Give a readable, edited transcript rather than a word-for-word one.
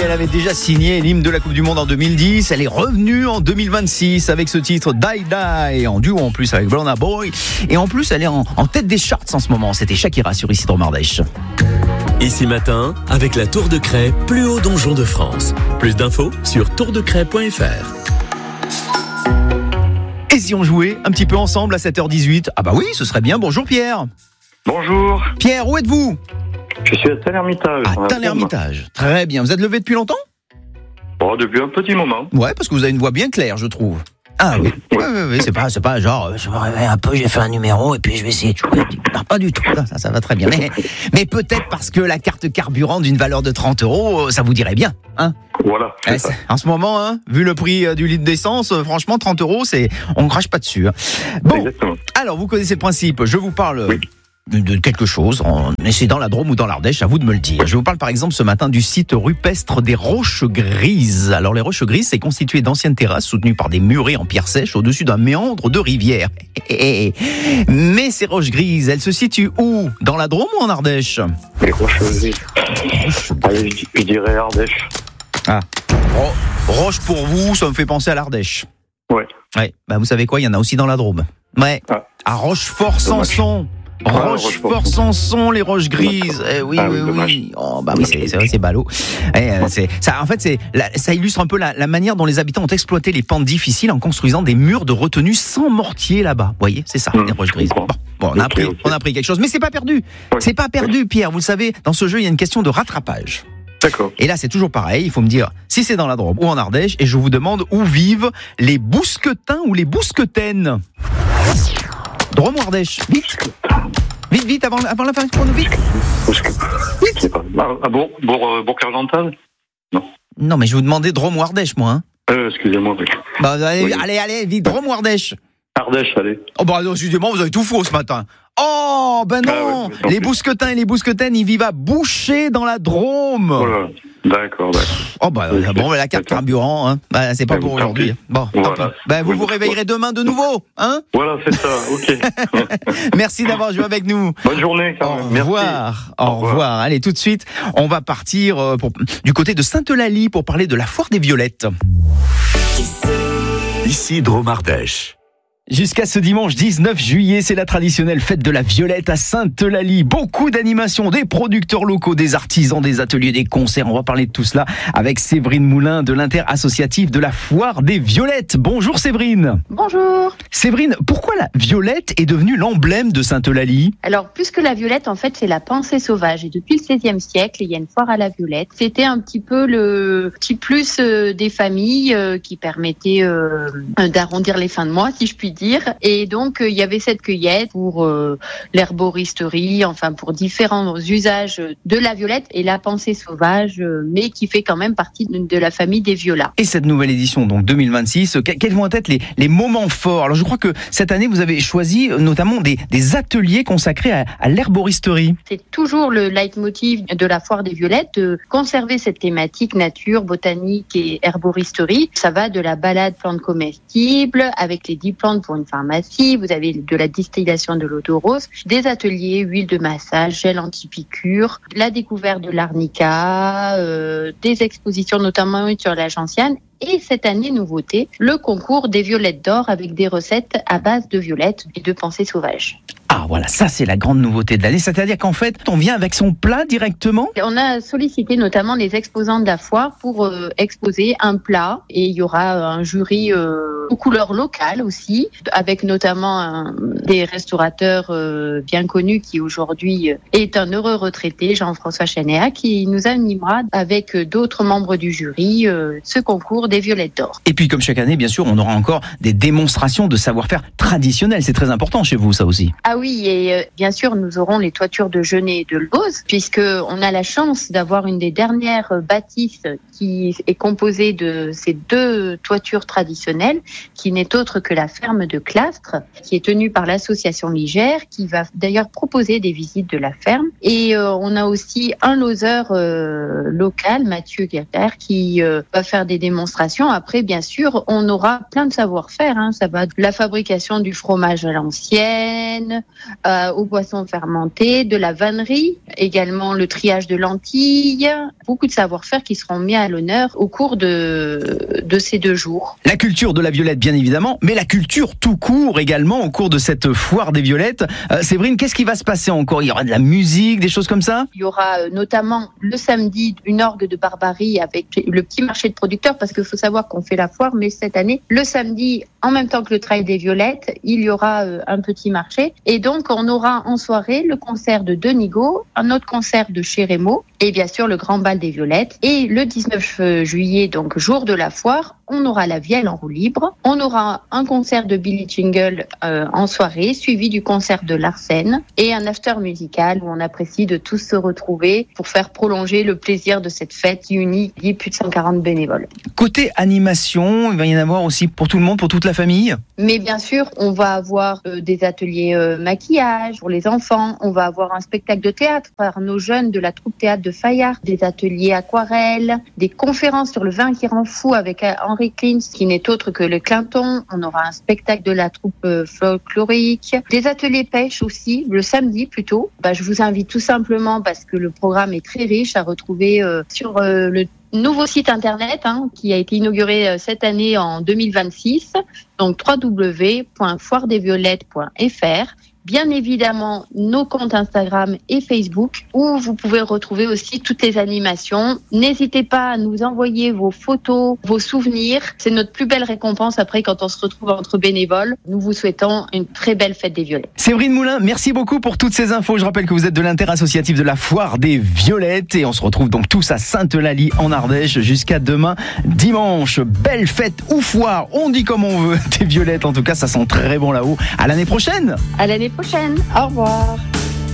elle avait déjà signé l'hymne de la Coupe du Monde en 2010. Elle est revenue en 2026 avec ce titre Die Die, en duo en plus avec Burna Boy. Et en plus, elle est en tête des charts en ce moment. C'était Shakira sur Ici Drôme Ardèche. Ici matin, avec la Tour de Craie, plus haut donjon de France. Plus d'infos sur tourdecraie.fr. Et si on jouait un petit peu ensemble à 7h18 ? Ah bah oui, ce serait bien. Bonjour Pierre. Bonjour. Pierre, où êtes-vous ? Je suis à Tain-l'Hermitage. À Tain-l'Hermitage. Très bien. Vous êtes levé depuis longtemps ? Oh, depuis un petit moment. Ouais, parce que vous avez une voix bien claire, je trouve. Ah oui, oui, c'est pas genre je me réveille un peu, j'ai fait un numéro et puis je vais essayer de jouer. Non, pas du tout, ça va très bien. Mais peut-être parce que la carte carburant d'une valeur de 30 €, ça vous dirait bien, hein ? Voilà, c'est ça. En ce moment, hein, vu le prix du litre d'essence, franchement 30 €, on ne crache pas dessus. Hein. Bon, exactement. Alors vous connaissez le principe, je vous parle... Oui. De quelque chose, c'est dans la Drôme ou dans l'Ardèche, à vous de me le dire. Je vous parle par exemple ce matin du site rupestre des Roches Grises. Alors les Roches Grises, c'est constitué d'anciennes terrasses soutenues par des murets en pierre sèche au-dessus d'un méandre de rivière. Mais ces Roches Grises, elles se situent où ? Dans la Drôme ou en Ardèche ? Les Roches Grises. Allez, je dirais Ardèche. Ah, Roche pour vous, ça me fait penser à l'Ardèche. Ouais. Bah vous savez quoi, il y en a aussi dans la Drôme. Ouais, à Rochefort-Samson. Rochefort-Samson, les Roches Grises. Oui. Oh, bah oui, c'est vrai, c'est ballot. Ça illustre un peu la manière dont les habitants ont exploité les pentes difficiles en construisant des murs de retenue sans mortier là-bas. Vous voyez, c'est ça, les Roches Grises. Bon, on a appris quelque chose, mais c'est pas perdu. Ouais. C'est pas perdu, Pierre. Vous le savez, dans ce jeu, il y a une question de rattrapage. D'accord. Et là, c'est toujours pareil. Il faut me dire si c'est dans la Drôme ou en Ardèche, et je vous demande où vivent les bousquetins ou les bousquetaines. Drôme ou Ardèche ? Vite, avant la fin du chrono, vite. Vite. Bourg-Argental ? Non, mais je vous demandais Drôme ou Ardèche, moi. Excusez-moi. Oui. Bah, allez, vite, Drôme ou Ardèche ? Ardèche, allez. Oh, bah, excusez-moi, vous avez tout faux ce matin. Oh, ben non, les bousquetins et les bousquetaines, ils vivent à Boucher dans la Drôme. Voilà. D'accord. Oh, bah, la carte carburant, hein. Bah, c'est pas pour aujourd'hui. Bon, voilà. Bah, vous réveillerez demain de nouveau, hein. Voilà, c'est ça, ok. Merci d'avoir joué avec nous. Bonne journée, quand même. Merci. Au revoir. Allez, tout de suite, on va partir du côté de Sainte-Eulalie pour parler de la foire des violettes. Ici Drôme Ardèche. Jusqu'à ce dimanche 19 juillet, c'est la traditionnelle fête de la violette à Sainte-Eulalie. Beaucoup d'animations, des producteurs locaux, des artisans, des ateliers, des concerts. On va parler de tout cela avec Séverine Moulin de l'Inter-Associatif de la Foire des Violettes. Bonjour Séverine. Bonjour. Séverine, pourquoi la violette est devenue l'emblème de Sainte-Eulalie ? Alors, plus que la violette, en fait, c'est la pensée sauvage. Et depuis le XVIe siècle, il y a une foire à la violette. C'était un petit peu le petit plus des familles qui permettait d'arrondir les fins de mois, si je puis dire. Et donc, il y avait cette cueillette pour l'herboristerie, enfin pour différents usages de la violette et la pensée sauvage, mais qui fait quand même partie de la famille des violats. Et cette nouvelle édition, donc 2026, quels vont être les moments forts ? Alors, je crois que cette année, vous avez choisi notamment des ateliers consacrés à l'herboristerie. C'est toujours le leitmotiv de la foire des violettes, de conserver cette thématique nature, botanique et herboristerie. Ça va de la balade plantes comestibles avec les 10 plantes pour une pharmacie, vous avez de la distillation de l'eau de rose, des ateliers, huile de massage, gel anti-piqûre, la découverte de l'arnica, des expositions notamment sur la gentiane. Et cette année, nouveauté, le concours des violettes d'or avec des recettes à base de violettes et de pensée sauvage. Ah voilà, ça c'est la grande nouveauté de l'année, c'est-à-dire qu'en fait, on vient avec son plat directement ? On a sollicité notamment les exposants de la foire pour exposer un plat et il y aura un jury aux couleurs locales aussi, avec notamment des restaurateurs bien connus qui aujourd'hui est un heureux retraité, Jean-François Chanéa, qui nous animera avec d'autres membres du jury ce concours des violettes d'or. Et puis comme chaque année, bien sûr, on aura encore des démonstrations de savoir-faire traditionnel, c'est très important chez vous ça aussi. Ah oui, et bien sûr, nous aurons les toitures de Genêt et de Leboz, puisqu'on a la chance d'avoir une des dernières bâtisses qui est composée de ces deux toitures traditionnelles. qui n'est autre que la ferme de Clastres, qui est tenue par l'association Ligère, qui va d'ailleurs proposer des visites de la ferme. Et on a aussi un lozeur local, Mathieu Guerre, qui va faire des démonstrations. Après, bien sûr, on aura plein de savoir-faire. Ça va de la fabrication du fromage à l'ancienne, aux poissons fermentés, de la vannerie, également le triage de lentilles, beaucoup de savoir-faire qui seront mis à l'honneur au cours de ces 2 jours. La culture de la violette, bien évidemment, mais la culture tout court également au cours de cette foire des violettes. Séverine, qu'est-ce qui va se passer encore ? Il y aura de la musique, des choses comme ça ? Il y aura notamment le samedi une orgue de barbarie avec le petit marché de producteurs, parce qu'il faut savoir qu'on fait la foire, mais cette année, le samedi, en même temps que le trail des violettes, il y aura un petit marché. Et donc, on aura en soirée le concert de Denigo, un autre concert de chez Rémo, et bien sûr le grand bal des violettes. Et le 19 juillet, donc jour de la foire, on aura la Vielle en roue libre. On aura un concert de Billy Jingle en soirée, suivi du concert de Larsen et un after musical où on apprécie de tous se retrouver pour faire prolonger le plaisir de cette fête qui unit plus de 140 bénévoles. Côté animation, il va y en avoir aussi pour tout le monde, pour toute la famille ? Mais bien sûr, on va avoir des ateliers maquillage pour les enfants. On va avoir un spectacle de théâtre par nos jeunes de la troupe théâtre de Fayard, des ateliers aquarelles, des conférences sur le vin qui rend fou avec Henri Klins, qui n'est autre que le Clinton. On aura un spectacle de la troupe folklorique, des ateliers pêche aussi, le samedi plutôt. Je vous invite tout simplement, parce que le programme est très riche, à retrouver sur le nouveau site internet qui a été inauguré cette année en 2026, donc www.foiredesviolettes.fr. Bien évidemment, nos comptes Instagram et Facebook, où vous pouvez retrouver aussi toutes les animations. N'hésitez pas à nous envoyer vos photos, vos souvenirs. C'est notre plus belle récompense après quand on se retrouve entre bénévoles. Nous vous souhaitons une très belle fête des violettes. Séverine Moulin, merci beaucoup pour toutes ces infos. Je rappelle que vous êtes de l'interassociatif de la Foire des Violettes et on se retrouve donc tous à Sainte-Eulalie en Ardèche jusqu'à demain dimanche. Belle fête ou foire, on dit comme on veut, des violettes. En tout cas, ça sent très bon là-haut. À l'année prochaine. À l'année prochaine. Au revoir.